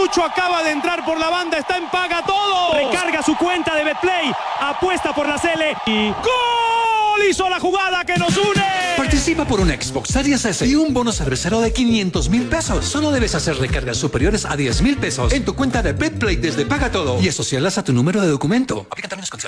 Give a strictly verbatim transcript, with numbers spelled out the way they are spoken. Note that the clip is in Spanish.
Lucho acaba de entrar por la banda, está en Paga Todo. Recarga su cuenta de Betplay, apuesta por la Cele y ¡gol! Hizo la jugada que nos une. Participa por un Xbox Series S y un bono cervecero de quinientos mil pesos. Solo debes hacer recargas superiores a diez mil pesos en tu cuenta de Betplay desde Paga Todo y asociarlas a tu número de documento. Aplican términos y condiciones.